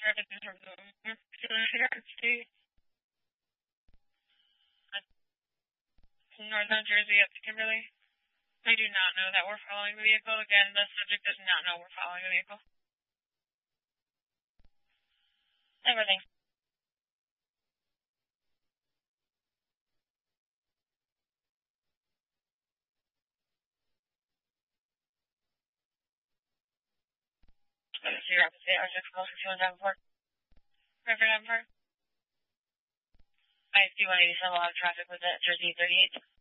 traffic is from New York State. Northern Jersey up to Kimberly. I do not know that we're following the vehicle. Again, the subject does not know we're following the vehicle. Everything. You're up to say R6 Davenport. River Davenport. I see 187 log traffic with it, Jersey 38.